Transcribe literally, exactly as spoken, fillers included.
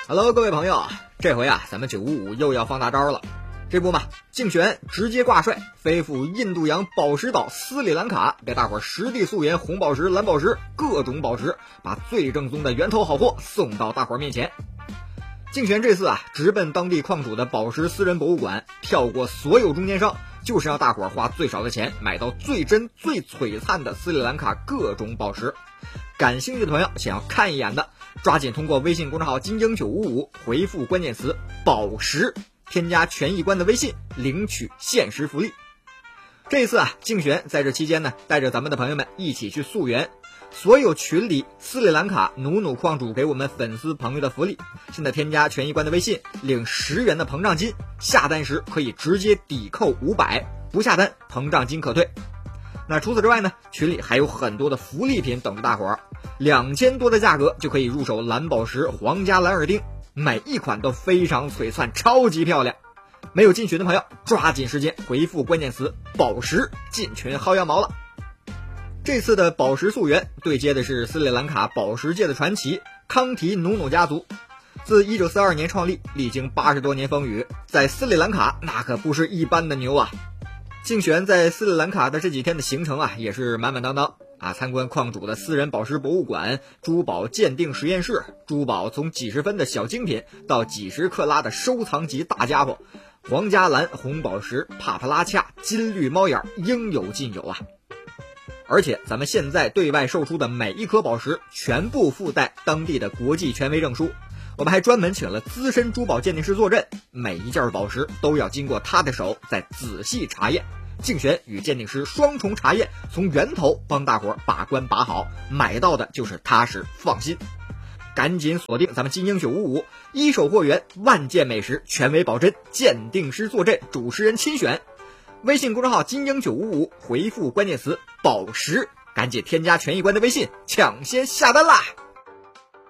Hello， 各位朋友，这回啊，咱们九五五又要放大招了。这不嘛，竞选直接挂帅，飞赴印度洋宝石岛斯里兰卡，给大伙实地溯源红宝石、蓝宝石各种宝石，把最正宗的源头好货送到大伙面前。竞选这次啊，直奔当地矿主的宝石私人博物馆，跳过所有中间商，就是让大伙花最少的钱买到最真最璀璨的斯里兰卡各种宝石。感兴趣的朋友，想要看一眼的，抓紧通过微信公众号金鹰九五五回复关键词宝石，添加权益官的微信，领取限时福利。这次啊，竞选在这期间呢，带着咱们的朋友们一起去溯源。所有群里斯里兰卡努努矿主给我们粉丝朋友的福利，现在添加权益官的微信，领十元的膨胀金，下单时可以直接抵扣五百，不下单膨胀金可退。那除此之外呢，群里还有很多的福利品等着大伙儿，两千多的价格就可以入手蓝宝石皇家蓝耳钉，每一款都非常璀璨，超级漂亮。没有进群的朋友，抓紧时间回复关键词宝石进群薅羊毛了。这次的宝石溯源对接的是斯里兰卡宝石界的传奇康提努努家族，自一九四二年创立，历经八十多年风雨，在斯里兰卡那可不是一般的牛啊。竞选在斯里兰卡的这几天的行程啊，也是满满当当啊！参观矿主的私人宝石博物馆、珠宝鉴定实验室，珠宝从几十分的小精品到几十克拉的收藏级大家伙，皇家蓝、红宝石、帕帕拉恰、金绿猫眼应有尽有啊！而且咱们现在对外售出的每一颗宝石全部附带当地的国际权威证书，我们还专门请了资深珠宝鉴定师坐镇，每一件宝石都要经过他的手再仔细查验。竞选与鉴定师双重查验，从源头帮大伙把关把好，买到的就是踏实放心。赶紧锁定咱们金鹰九五五，一手货源，万件美食，权威保真，鉴定师坐镇，主持人亲选。微信公众号金鹰九五五，回复关键词宝石，赶紧添加权益官的微信，抢先下单啦！